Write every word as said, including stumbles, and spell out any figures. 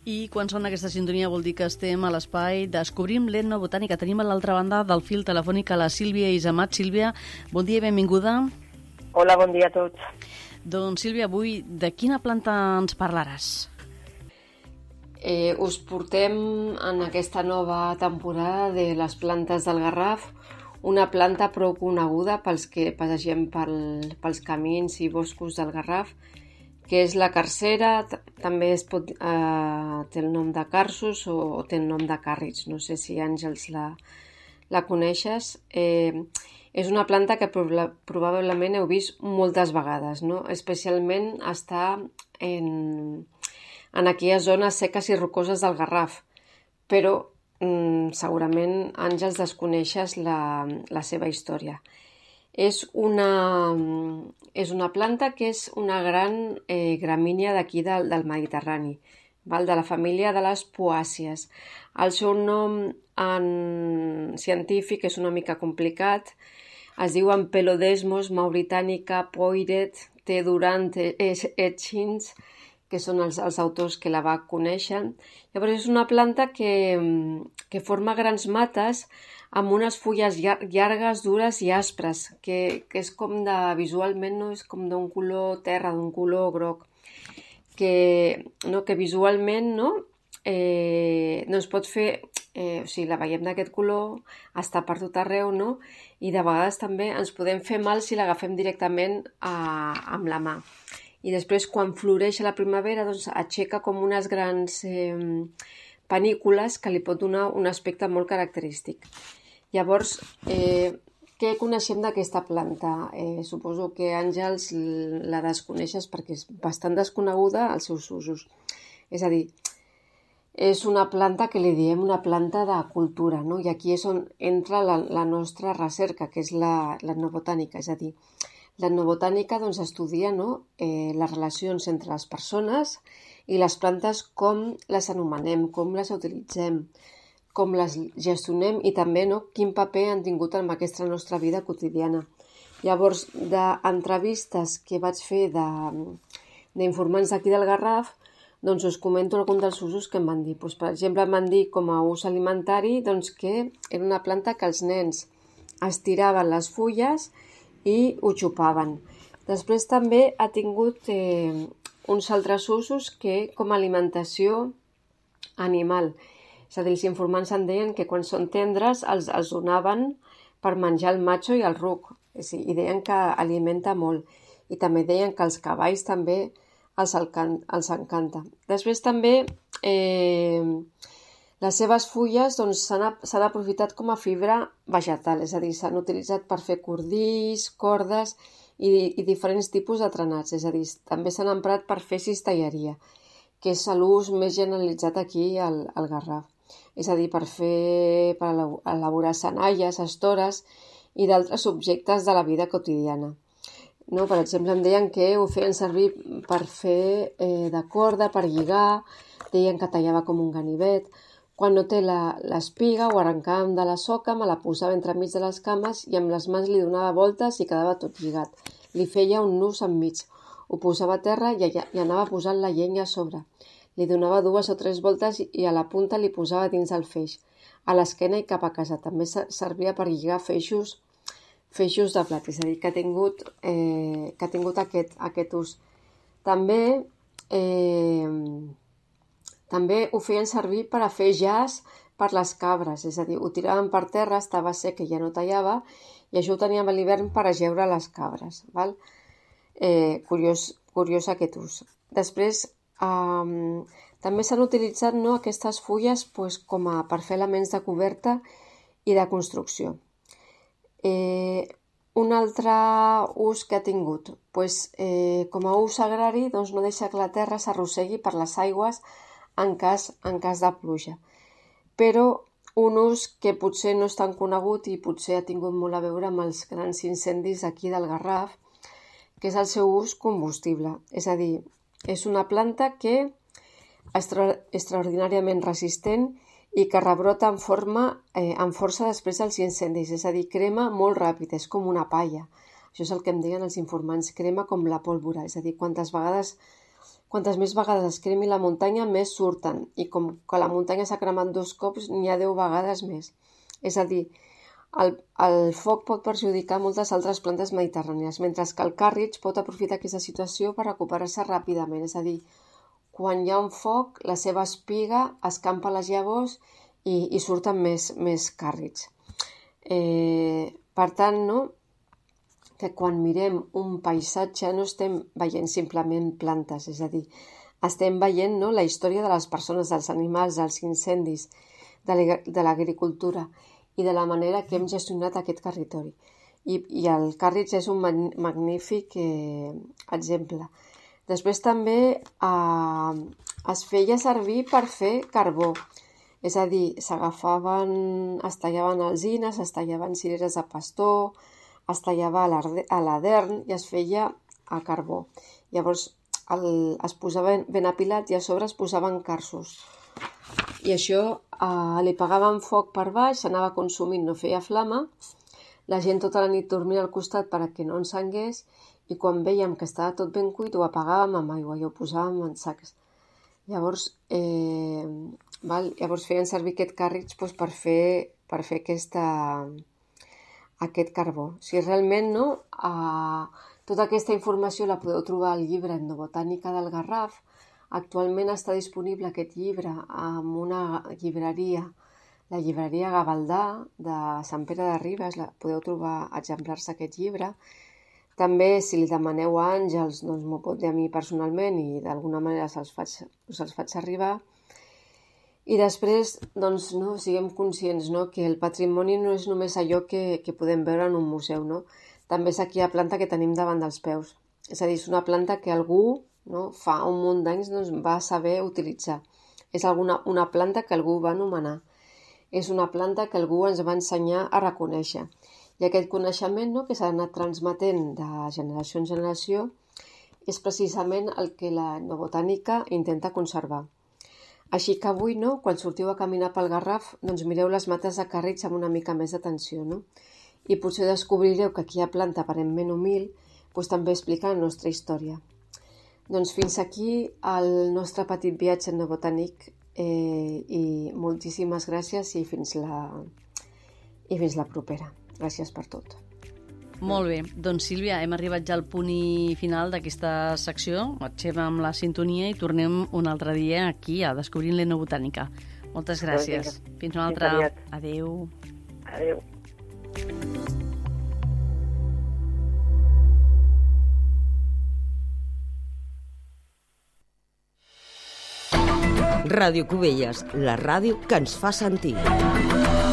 I quan sona aquesta sintonia vol dir que estem a l'espai Descobrim l'Etnobotànica. Tenim a l'altra banda del fil telefònic a la Sílvia Izamat. Sílvia, bon dia i benvinguda. Hola, bon dia a tots. Doncs Sílvia, avui de quina planta ens parlaràs? Eh, us portem en aquesta nova temporada de les plantes del Garraf una planta prou coneguda pels que passegem pel, pels camins i boscos del Garraf, que és la carcera. També es pot, eh, té el nom de carsos o, o té el nom de càrrits. No sé si, Àngels, la, la coneixes. Eh, és una planta que proba, probablement heu vist moltes vegades, no? Especialment està en, en aquelles zones seques i rocoses del Garraf. Però mm, segurament, Àngels, desconeixes la, la seva història. És una, és una planta que és una gran eh, gramínia d'aquí del, del Mediterrani, val? De la família de les poàcies. El seu nom en científic és una mica complicat. Es diu Ampelodesmos mauritanica poiret T. Durant Etchins, que són els, els autors que la va conèixer. Llavors és una planta que, que forma grans mates amb unes fulles llargues, dures i aspres, que, que és com de, visualment, no? És com d'un color terra, d'un color groc, que, no? Que visualment, no? Eh, no es pot fer, eh, o sigui, la veiem d'aquest color, està per tot arreu, no? I de vegades també ens podem fer mal si l'agafem directament a, amb la mà. I després, quan floreix a la primavera, doncs aixeca com unes grans eh, panícules que li pot donar un aspecte molt característic. Llavors, eh, què coneixem d'aquesta planta? Eh, suposo que, Àngels, la desconeixes perquè és bastant desconeguda als seus usos. És a dir, és una planta que li diem una planta de cultura, no? I aquí és on entra la, la nostra recerca, que és l'etnobotànica. És a dir, l'etnobotànica doncs, estudia, no? eh, les relacions entre les persones i les plantes, com les anomenem, com les utilitzem, com les gestionem i també, no? Quin paper han tingut en aquesta nostra vida quotidiana. Llavors, d'entrevistes que vaig fer d'informants d'aquí del Garraf, doncs us comento algun dels usos que em van dir. Pues, per exemple, em van dir com a ús alimentari doncs, que era una planta que els nens estiraven les fulles i ho xupaven. Després també ha tingut eh, uns altres usos que com a alimentació animal. És a dir, els informants en deien que quan són tendres els, els donaven per menjar el matxo i el ruc. És a dir, i deien que alimenta molt. I també deien que els cavalls també els, els encanta. Després també eh, les seves fulles doncs, s'han aprofitat com a fibra vegetal. És a dir, s'han utilitzat per fer cordills, cordes i, i diferents tipus de trenats. És a dir, també s'han emprat per fer cistelleria, que és l'ús més generalitzat aquí al, al Garraf. És a dir, per fer, per elaborar senalles, estores i d'altres objectes de la vida quotidiana. No? Per exemple, em deien que ho feien servir per fer eh, de corda, per lligar, deien que tallava com un ganivet. Quan no té l'espiga, ho arrencàvem de la soca, me la posava entremig de les cames i amb les mans li donava voltes i quedava tot lligat. Li feia un nus enmig. Ho posava a terra i, i anava posant la llenya a sobre. Li donava dues o tres voltes i a la punta li posava dins el feix, a l'esquena i cap a casa. També servia per lligar feixos, feixos de plat, és a dir, que ha tingut, eh, que ha tingut aquest, aquest ús. També, eh, també ho feien servir per a fer jaç per les cabres, és a dir, ho tiraven per terra, estava sec i ja no tallava, i això ho teníem a l'hivern per ajeure les cabres. Val? Eh, curiós, curiós aquest ús. Després, Um, també s'han utilitzat no, aquestes fulles pues, com a per fer elements de coberta i de construcció. Eh, un altre ús que ha tingut, pues, eh, com a ús agrari, doncs no deixa que la terra s'arrossegui per les aigües en cas, en cas de pluja. Però un ús que potser no és tan conegut i potser ha tingut molt a veure amb els grans incendis aquí del Garraf, que és el seu ús combustible. És a dir, és una planta que és extra, extraordinàriament resistent i que rebrota en, forma, eh, en força després dels incendis, és a dir, crema molt ràpid, és com una palla. Això és el que em deien els informants, crema com la pólvora, és a dir, quantes vegades quantes més vegades es cremi la muntanya, més surten, i com que la muntanya s'ha cremat dos cops, n'hi ha deu vegades més. És a dir, el, el foc pot perjudicar moltes altres plantes mediterrànies, mentre que el càrrig pot aprofitar aquesta situació per recuperar-se ràpidament. És a dir, quan hi ha un foc, la seva espiga escampa les llavors i, i surten més, més càrrigs. Eh, per tant, no? que quan mirem un paisatge no estem veient simplement plantes, és a dir, estem veient no, la història de les persones, dels animals, dels incendis, de l'agricultura i de la manera que hem gestionat aquest territori. I, i el càrrig és un magnífic eh, exemple. Després també eh, es feia servir per fer carbó, és a dir, s'agafaven, es tallaven alzines, es tallaven cireres de pastor, es tallava a l'adern i es feia a carbó. Llavors el, es posava ben apilat i a sobre es posaven carsos. I això eh, li pagaven foc per baix, s'anava consumint, no feia flama. La gent tota la nit dormia al costat perquè no encengués i quan vèiem que estava tot ben cuit ho apagàvem amb aigua i ho posàvem en sacs. Llavors, eh, val? Llavors feien servir aquest càrrig doncs, per fer, per fer aquesta... aquest carbó. Si realment no, eh, tota aquesta informació la podeu trobar al llibre Etnobotànica del Garraf. Actualment està disponible aquest llibre en una llibreria, la llibreria Gavaldà de Sant Pere de Ribes, la, podeu trobar exemplars d'aquest llibre. També, si li demaneu a Àngels, doncs m'ho pot dir a mi personalment i d'alguna manera se'ls faig, se'ls faig arribar. I després, doncs, no, siguem conscients no, que el patrimoni no és només allò que, que podem veure en un museu, no? També és aquella planta que tenim davant dels peus. És a dir, és una planta que algú no, fa un munt d'anys doncs, va saber utilitzar. És alguna, una planta que algú va anomenar. És una planta que algú ens va ensenyar a reconèixer. I aquest coneixement no, que s'ha anat transmetent de generació en generació és precisament el que la etnobotànica intenta conservar. Així que avui, no, quan sortiu a caminar pel Garraf, doncs mireu les mates de càrrigs amb una mica més d'atenció, no? I potser descobrireu que aquella planta aparentment humil doncs també explica la nostra història. Doncs fins aquí el nostre petit viatge etnobotànic eh, i moltíssimes gràcies i fins la, i fins la propera. Gràcies per tot. Molt bé, doncs Sílvia, hem arribat ja al punt final d'aquesta secció. Marxem amb la sintonia i tornem un altre dia aquí a Descobrint l'Etnobotànica. Moltes gràcies. Fins una altra. Adéu. Adéu. Ràdio Cubelles, la ràdio que ens fa sentir.